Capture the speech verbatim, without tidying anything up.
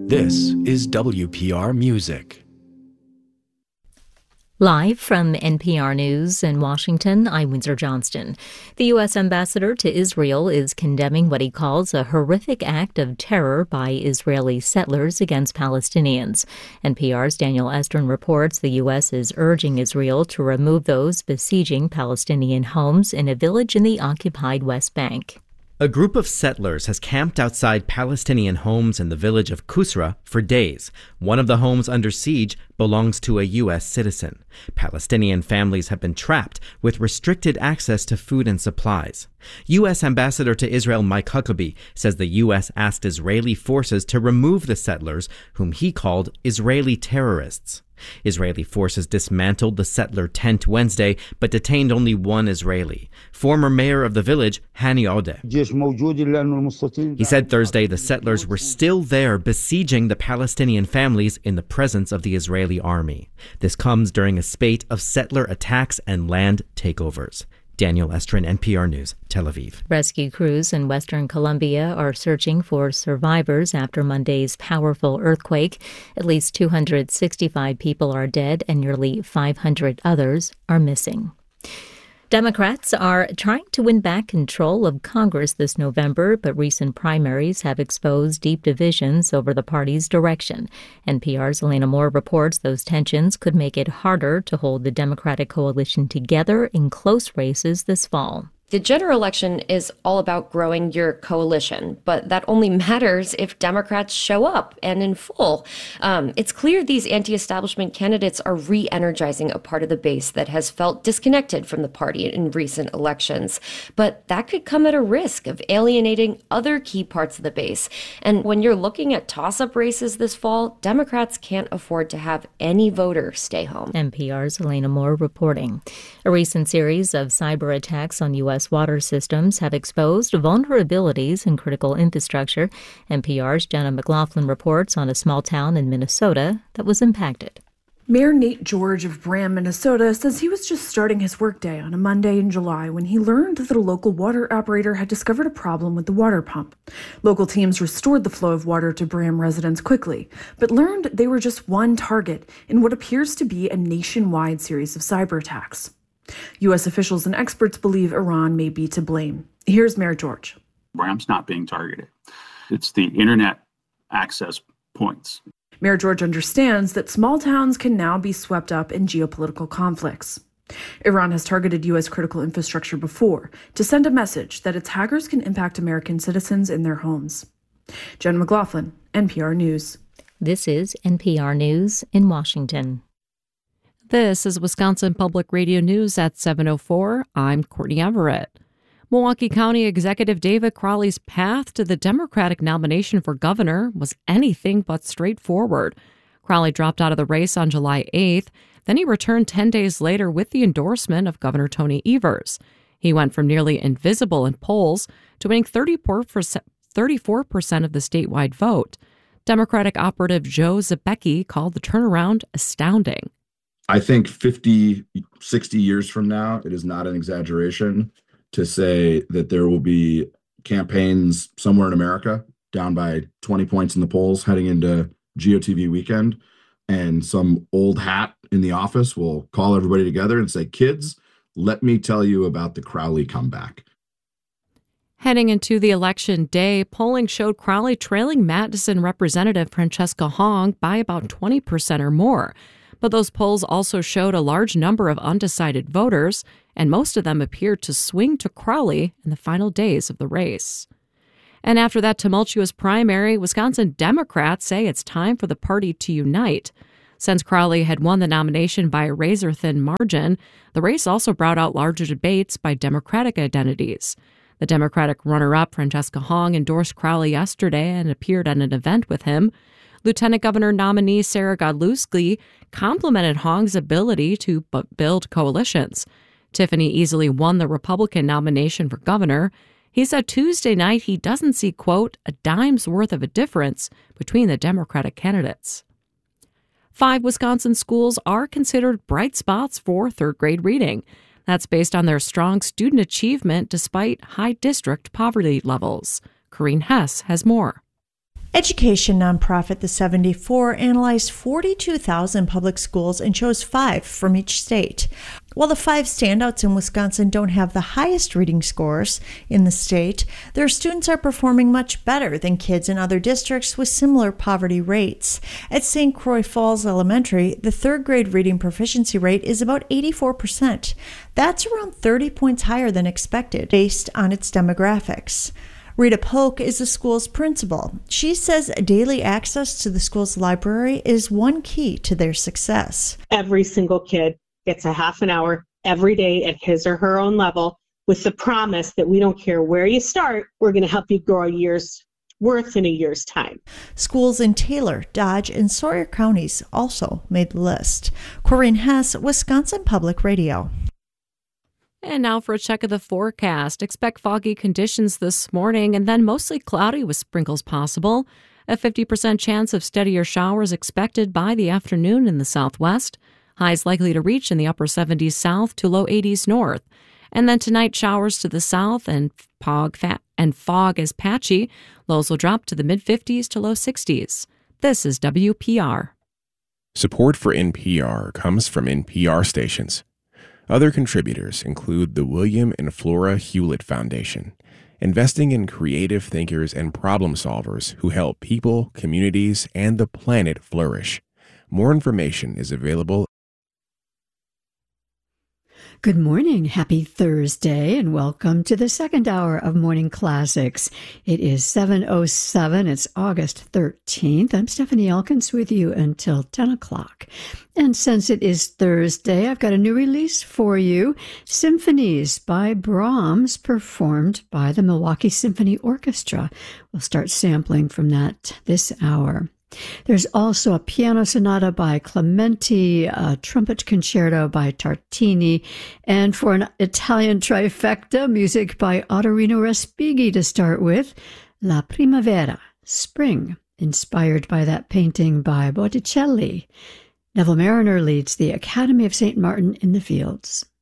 This is W P R Music. Live from N P R News in Washington, I'm Windsor Johnston. The U S ambassador to Israel is condemning what he calls a horrific act of terror by Israeli settlers against Palestinians. N P R's Daniel Estrin reports the U S is urging Israel to remove those besieging Palestinian homes in a village in the occupied West Bank. A group of settlers has camped outside Palestinian homes in the village of Kusra for days. One of the homes under siege belongs to a U S citizen. Palestinian families have been trapped with restricted access to food and supplies. U S Ambassador to Israel Mike Huckabee says the U S asked Israeli forces to remove the settlers, whom he called Israeli terrorists. Israeli forces dismantled the settler tent Wednesday, but detained only one Israeli. Former mayor of the village, Hani Odeh. He said Thursday the settlers were still there besieging the Palestinian families in the presence of the Israeli army. This comes during a spate of settler attacks and land takeovers. Daniel Estrin, N P R News, Tel Aviv. Rescue crews in western Colombia are searching for survivors after Monday's powerful earthquake. At least two hundred sixty-five people are dead and nearly five hundred others are missing. Democrats are trying to win back control of Congress this November, but recent primaries have exposed deep divisions over the party's direction. N P R's Elena Moore reports those tensions could make it harder to hold the Democratic coalition together in close races this fall. The general election is all about growing your coalition, but that only matters if Democrats show up and in full. Um, it's clear these anti-establishment candidates are re-energizing a part of the base that has felt disconnected from the party in recent elections. But that could come at a risk of alienating other key parts of the base. And when you're looking at toss-up races this fall, Democrats can't afford to have any voter stay home. N P R's Elena Moore reporting. A recent series of cyber attacks on U S water systems have exposed vulnerabilities in critical infrastructure. N P R's Jenna McLaughlin reports on a small town in Minnesota that was impacted. Mayor Nate George of Braham, Minnesota, says he was just starting his workday on a Monday in July when he learned that a local water operator had discovered a problem with the water pump. Local teams restored the flow of water to Braham residents quickly, but learned they were just one target in what appears to be a nationwide series of cyber attacks. U S officials and experts believe Iran may be to blame. Here's Mayor George. Braham's not being targeted. It's the internet access points. Mayor George understands that small towns can now be swept up in geopolitical conflicts. Iran has targeted U S critical infrastructure before to send a message that its hackers can impact American citizens in their homes. Jen McLaughlin, N P R News. This is N P R News in Washington. This is Wisconsin Public Radio News at seven oh four. I'm Courtney Everett. Milwaukee County Executive David Crowley's path to the Democratic nomination for governor was anything but straightforward. Crowley dropped out of the race on July eighth. Then he returned ten days later with the endorsement of Governor Tony Evers. He went from nearly invisible in polls to winning thirty-four percent, thirty-four percent of the statewide vote. Democratic operative Joe Zebecki called the turnaround astounding. I think fifty, sixty years from now, it is not an exaggeration to say that there will be campaigns somewhere in America down by twenty points in the polls heading into G O T V weekend. And some old hat in the office will call everybody together and say, kids, let me tell you about the Crowley comeback. Heading into the election day, polling showed Crowley trailing Madison Representative Francesca Hong by about twenty percent or more. But those polls also showed a large number of undecided voters, and most of them appeared to swing to Crowley in the final days of the race. And after that tumultuous primary, Wisconsin Democrats say it's time for the party to unite. Since Crowley had won the nomination by a razor-thin margin, the race also brought out larger debates by Democratic identities. The Democratic runner-up, Francesca Hong, endorsed Crowley yesterday and appeared at an event with him. Lieutenant Governor nominee Sarah Godlewski complimented Hong's ability to b- build coalitions. Tiffany easily won the Republican nomination for governor. He said Tuesday night he doesn't see, quote, a dime's worth of a difference between the Democratic candidates. Five Wisconsin schools are considered bright spots for third-grade reading. That's based on their strong student achievement despite high district poverty levels. Corrine Hess has more. Education nonprofit The seventy-four analyzed forty-two thousand public schools and chose five from each state. While the five standouts in Wisconsin don't have the highest reading scores in the state, their students are performing much better than kids in other districts with similar poverty rates. At Saint Croix Falls Elementary, the third grade reading proficiency rate is about eighty-four percent. That's around thirty points higher than expected based on its demographics. Rita Polk is the school's principal. She says daily access to the school's library is one key to their success. Every single kid gets a half an hour every day at his or her own level with the promise that we don't care where you start, we're going to help you grow a year's worth in a year's time. Schools in Taylor, Dodge, and Sawyer counties also made the list. Corinne Hess, Wisconsin Public Radio. And now for a check of the forecast. Expect foggy conditions this morning and then mostly cloudy with sprinkles possible. A fifty percent chance of steadier showers expected by the afternoon in the southwest. Highs likely to reach in the upper seventies south to low eighties north. And then tonight, showers to the south and fog, fa- and fog is patchy. Lows will drop to the mid-fifties to low sixties. This is W P R. Support for N P R comes from N P R stations. Other contributors include the William and Flora Hewlett Foundation, investing in creative thinkers and problem solvers who help people, communities, and the planet flourish. More information is available. Good morning. Happy Thursday, and welcome to the second hour of Morning Classics. It is seven oh seven. It's August thirteenth. I'm Stephanie Elkins with you until ten o'clock. And since it is Thursday, I've got a new release for you. Symphonies by Brahms, performed by the Milwaukee Symphony Orchestra. We'll start sampling from that this hour. There's also a piano sonata by Clementi, a trumpet concerto by Tartini, and for an Italian trifecta, music by Ottorino Respighi to start with, La Primavera, Spring, inspired by that painting by Botticelli. Neville Mariner leads the Academy of Saint Martin in the Fields.